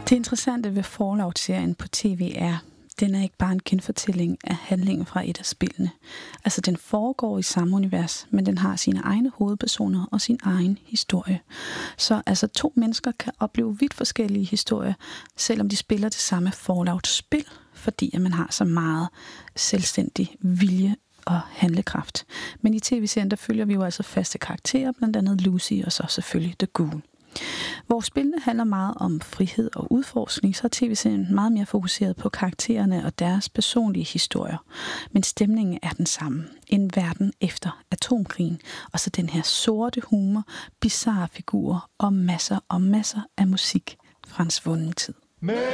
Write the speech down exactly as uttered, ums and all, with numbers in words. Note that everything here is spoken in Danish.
Det interessante ved Fallout-serien på tv er, den er ikke bare en genfortælling af handlingen fra et af spillene. Altså, den foregår i samme univers, men den har sine egne hovedpersoner og sin egen historie. Så altså, to mennesker kan opleve vidt forskellige historier, selvom de spiller det samme Fallout-spil, fordi at man har så meget selvstændig vilje og handlekraft. Men i tv-serien, der følger vi jo altså faste karakterer, blandt andet Lucy og så selvfølgelig The Ghoul. Hvor spillene handler meget om frihed og udforskning, så er tv-serien meget mere fokuseret på karaktererne og deres personlige historier. Men stemningen er den samme. En verden efter atomkrigen, og så den her sorte humor, bizarre figurer og masser og masser af musik fra en svunden tid.